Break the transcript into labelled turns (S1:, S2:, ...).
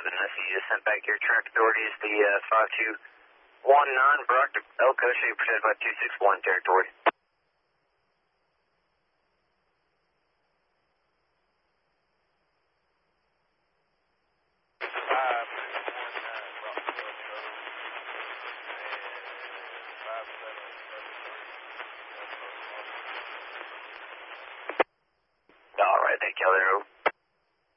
S1: I see you just sent back your track authorities, the 5219, Brock to Elko, show you presented by 261 territory. All right, thank you, Elko.